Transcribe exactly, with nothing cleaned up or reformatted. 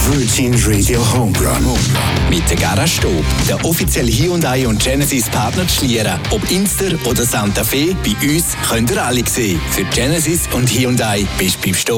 Virgin Radio Homerun. Mit der Garage-Stube, der offizielle Hyundai und Genesis Partner zu Schlieren. Ob Inster oder Santa Fe, bei uns könnt ihr alle sehen. Für Genesis und Hyundai bist du beim Stop.